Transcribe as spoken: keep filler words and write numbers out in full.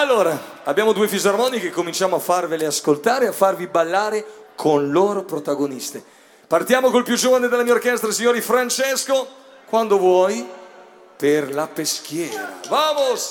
Allora, abbiamo due fisarmoniche, cominciamo a farvele ascoltare, a farvi ballare con loro protagoniste. Partiamo col più giovane della mia orchestra, signori Francesco, quando vuoi, per la peschiera. Vamos!